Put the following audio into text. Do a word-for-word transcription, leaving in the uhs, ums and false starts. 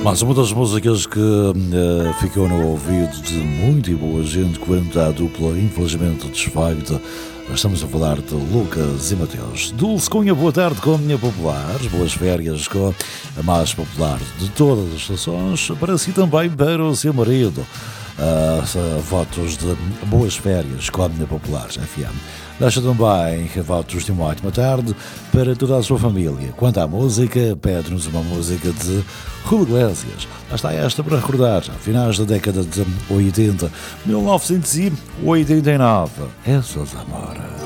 Mas uma das músicas que uh, ficou no ouvido de muita e boa gente quando a dupla infelizmente desfeita. Estamos a falar de Lucas e Mateus. Dulce Cunha, boa tarde com a minha popular. Boas férias com a mais popular de todas as estações. Para si também, para o seu marido. Uh, votos de boas férias com a minha popular F M. Deixa também votos de uma ótima tarde para toda a sua família. Quanto à música, pede-nos uma música de Julio Iglesias. Lá está esta para recordar, finais da década de oitenta, mil novecentos e oitenta e nove. Essas amores.